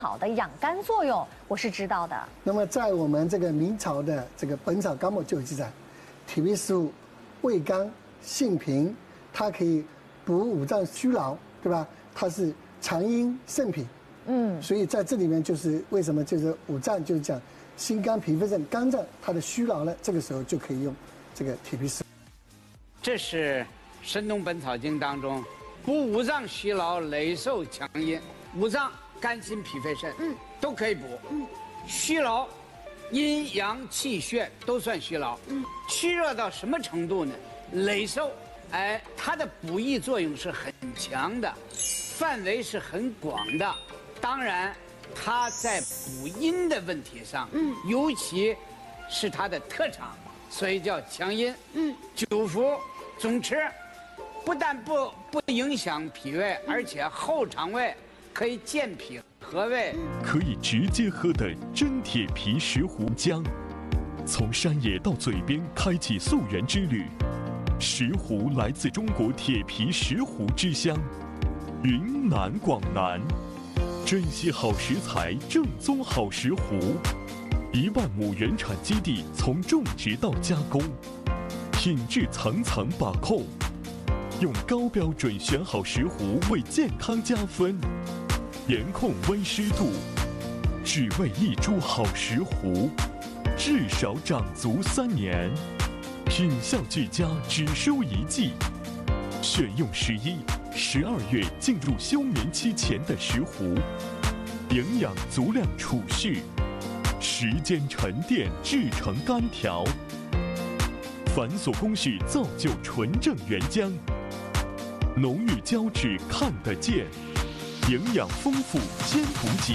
好的养肝作用，我是知道的。 那么在我们这个明朝的这个《本草纲目》就有记载，体皮食物，味甘，性平，它可以补五脏虚劳，对吧？它是强阴肾脾。所以在这里面就是为什么就是五脏就是讲心肝脾肺肾，肝脏它的虚劳呢，这个时候就可以用这个体皮食物。 这是《神农本草经》当中补五脏虚劳、累瘦强阴，五脏。 肝心脾肺肾，都可以补。虚劳，阴阳气血都算虚劳。虚弱到什么程度呢？累瘦，它的补益作用是很强的，范围是很广的。当然，它在补阴的问题上，尤其是它的特长，所以叫强阴。久服总吃，不但不影响脾胃，而且后肠胃。 可以健脾和胃， 可以直接喝的真铁皮石斛浆，从山野到嘴边开启溯源之旅。石斛来自中国铁皮石斛之乡，云南、广南，珍惜好食材，正宗好石斛。1万亩原产基地，从种植到加工，品质层层把控，用高标准选好石斛，为健康加分。 严控温湿度，只为一株好石斛，至少长足3年。品相俱佳，只收1季。选用11、12月进入休眠期前的石斛，营养足量储蓄，时间沉淀制成干条，繁琐工序造就纯正原浆，浓郁胶质看得见。 营养丰富，兼补给。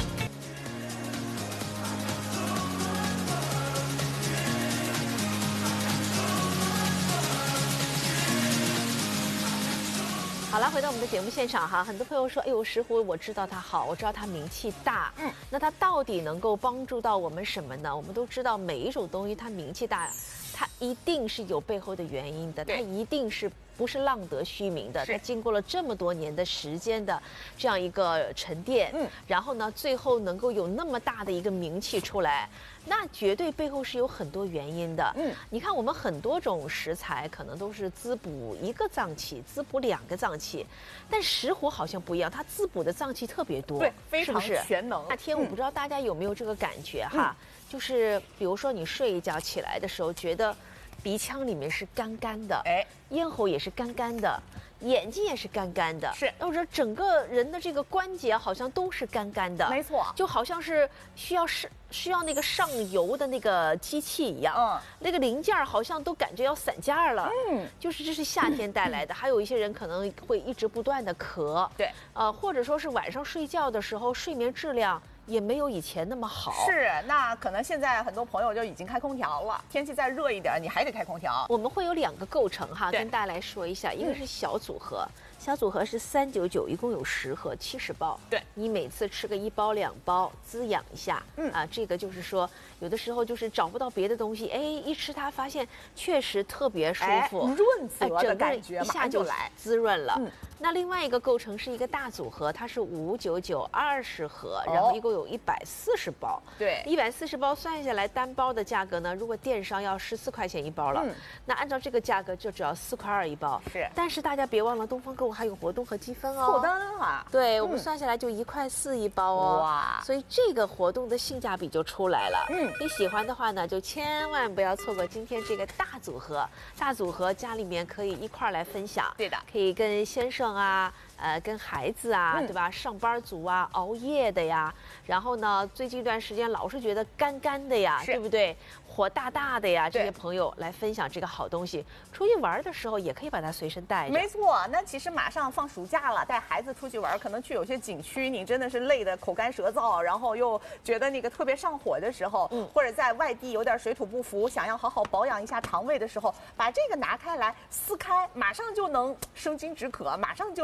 好了，回到我们的节目现场哈，很多朋友说，哎呦，石斛我知道它好，我知道它名气大，那它到底能够帮助到我们什么呢？我们都知道每一种东西它名气大，它一定是有背后的原因的，它一定是。 不是浪得虚名的，它经过了这么多年的时间的这样一个沉淀，然后呢，最后能够有那么大的一个名气出来，那绝对背后是有很多原因的。你看我们很多种食材可能都是滋补1个脏器，滋补2个脏器，但石斛好像不一样，它滋补的脏器特别多， 对，非常全能。 那天我不知道大家有没有这个感觉哈，就是比如说你睡一觉起来的时候，觉得。 鼻腔里面是干干的，咽喉也是干干的，眼睛也是干干的， 是， 或者整个人的这个关节好像都是干干的， 没错， 就好像是需要那个上油的那个机器一样，那个零件好像都感觉要散架了，就是这是夏天带来的，还有一些人可能会一直不断的咳， 对， 或者说是晚上睡觉的时候睡眠质量。 也没有以前那么好。 是，那可能现在很多朋友就已经开空调了，天气再热一点，你还得开空调。 我们会有2个构成哈，跟大家来说一下，一个是小组合，小组合是399，一共有10盒，70包。 对， 你每次吃个1包2包，滋养一下。这个就是说，有的时候就是找不到别的东西，一吃它发现确实特别舒服， 润泽的感觉， 一下就来滋润了。那另外一个构成是一个大组合，它是599 20盒，然后一共有140包。 对 ，140包算下来单包的价格呢，如果电商要14块钱1包了，那按照这个价格就只要4块2一包。 是， 但是大家别忘了，东方购物还有活动和积分哦。 凑单啊！ 对，我们算下来就1块4一包哦。 哇！ 所以这个活动的性价比就出来了。你喜欢的话呢，就千万不要错过今天这个大组合。大组合家里面可以一块来分享。 对的， 可以跟先生啊。跟孩子啊，对吧？上班族啊，熬夜的呀，然后呢，最近一段时间老是觉得干干的呀，对不对？火大大的呀，这些朋友来分享这个好东西，出去玩的时候也可以把它随身带着。 没错，那其实马上放暑假了，带孩子出去玩，可能去有些景区，你真的是累得口干舌燥，然后又觉得那个特别上火的时候，或者在外地有点水土不服，想要好好保养一下肠胃的时候，把这个拿开来撕开，马上就能生津止渴，马上就能好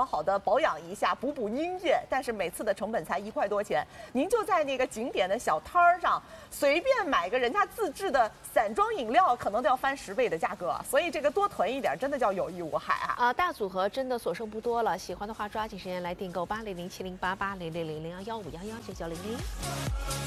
好的保养一下，补阴液，但是每次的成本才1块多钱，您就在那个景点的小摊儿上随便买个人家自制的散装饮料，可能都要翻10倍的价格，所以这个多囤一点真的叫有益无害啊！ 大组合真的所剩不多了，喜欢的话抓紧时间来订购8007088000015151，99010。